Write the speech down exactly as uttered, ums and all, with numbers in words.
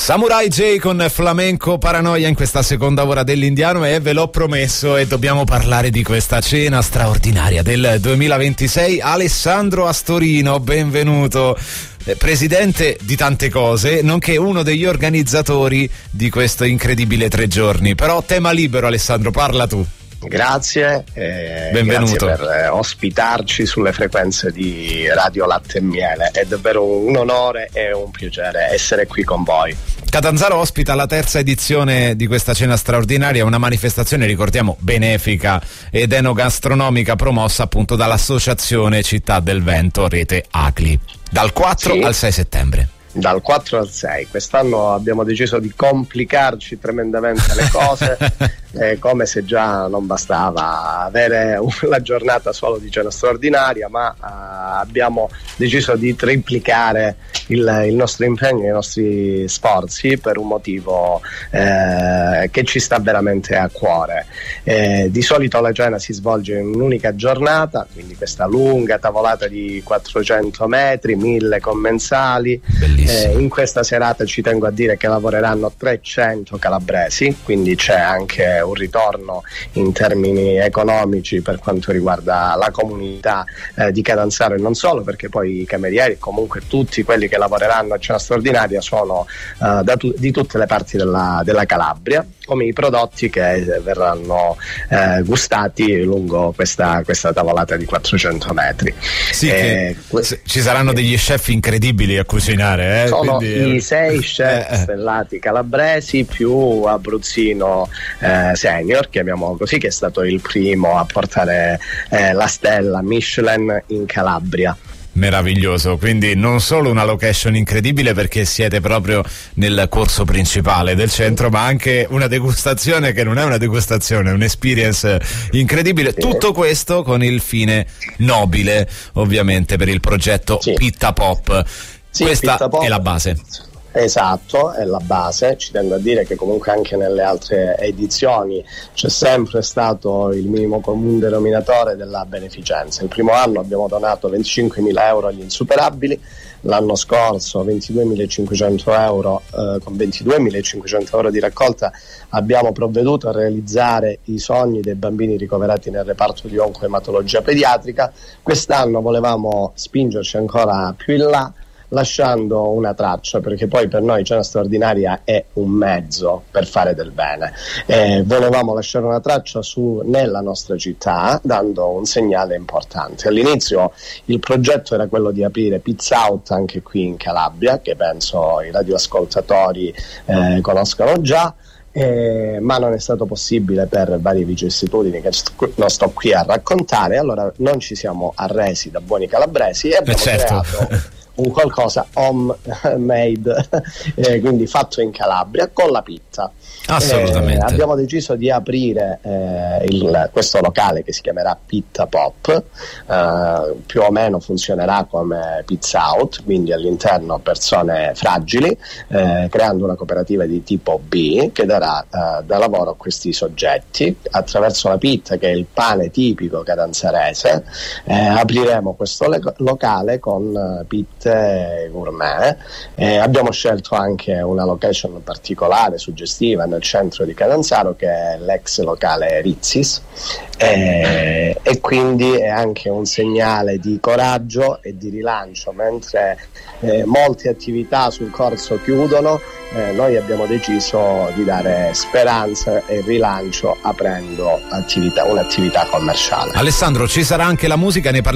Samurai J con Flamenco Paranoia in questa seconda ora dell'Indiano, e ve l'ho promesso e dobbiamo parlare di questa cena straordinaria del duemilaventisei. Alessandro Astorino, benvenuto, presidente di tante cose, nonché uno degli organizzatori di questo incredibile tre giorni. Però tema libero, Alessandro, parla tu. Grazie, eh, benvenuto. Grazie per eh, ospitarci sulle frequenze di Radio Latte e Miele. È davvero un onore e un piacere essere qui con voi. Catanzaro ospita la terza edizione di questa cena straordinaria, una manifestazione, ricordiamo, benefica ed enogastronomica promossa appunto dall'Associazione Città del Vento Rete A C L I, dal quattro sì. al sei settembre. Dal quattro al sei. Quest'anno abbiamo deciso di complicarci tremendamente le cose, eh, come se già non bastava avere la giornata solo di cena straordinaria, ma eh, abbiamo deciso di triplicare il, il nostro impegno, i nostri sforzi, per un motivo eh, che ci sta veramente a cuore. Eh, di solito la cena si svolge in un'unica giornata, quindi questa lunga tavolata di quattrocento metri, mille commensali. Bellissimo. Eh, in questa serata ci tengo a dire che lavoreranno trecento calabresi, quindi c'è anche un ritorno in termini economici per quanto riguarda la comunità eh, di Catanzaro, e non solo, perché poi i camerieri, comunque tutti quelli che lavoreranno a cena straordinaria, sono eh, da tu- di tutte le parti della, della Calabria, come i prodotti che verranno eh, gustati lungo questa, questa tavolata di quattrocento metri. Sì, eh, che ci saranno degli chef incredibili a cucinare, eh? Sono Quindi, i sei chef eh, eh. stellati calabresi più Abruzzino eh, senior, chiamiamolo così, che è stato il primo a portare eh, la stella Michelin in Calabria. Meraviglioso, quindi non solo una location incredibile perché siete proprio nel corso principale del centro, ma anche una degustazione che non è una degustazione, è un'experience incredibile. Tutto questo con il fine nobile, ovviamente, per il progetto Sì. Pitta Pop. Sì, Questa Pitta Pop. è la base. Esatto, è la base. Ci tengo a dire che comunque anche nelle altre edizioni c'è sempre stato il minimo comune denominatore della beneficenza. Il primo anno abbiamo donato venticinquemila euro agli insuperabili, l'anno scorso ventiduemilacinquecento euro, eh, con ventiduemilacinquecento euro di raccolta abbiamo provveduto a realizzare i sogni dei bambini ricoverati nel reparto di oncoematologia pediatrica. Quest'anno volevamo spingerci ancora più in là, lasciando una traccia, perché poi per noi cena straordinaria è un mezzo per fare del bene. Eh, volevamo lasciare una traccia su, nella nostra città, dando un segnale importante. All'inizio il progetto era quello di aprire Pizza Out anche qui in Calabria, che penso i radioascoltatori eh, conoscono già. Eh, ma non è stato possibile per varie vicissitudini che st- non sto qui a raccontare. Allora non ci siamo arresi da buoni calabresi e abbiamo eh certo. creato un qualcosa homemade, eh, quindi fatto in Calabria con la pizza. Assolutamente. Eh, abbiamo deciso di aprire eh, il, questo locale che si chiamerà Pitta Pop, eh, più o meno funzionerà come Pizza Out, quindi all'interno persone fragili, eh, creando una cooperativa di tipo B che darà eh, da lavoro a questi soggetti attraverso la pizza, che è il pane tipico catanzarese. Eh, apriremo questo le- locale con eh, pitte gourmet. Eh, abbiamo scelto anche una location particolare, suggestiva, nel centro di Catanzaro, che è l'ex locale Rizzis, eh, e quindi è anche un segnale di coraggio e di rilancio. Mentre eh, molte attività sul corso chiudono, eh, noi abbiamo deciso di dare speranza e rilancio aprendo attività, un'attività commerciale. Alessandro, ci sarà anche la musica, ne parliamo